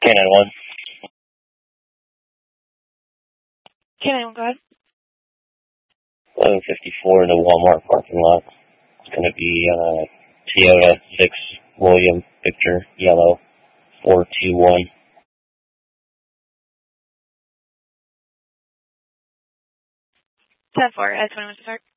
K91. K91, go ahead. 1154 in the Walmart parking lot. It's going to be Toyota 6 William Victor Yellow 421. 10-4, at 21 to start.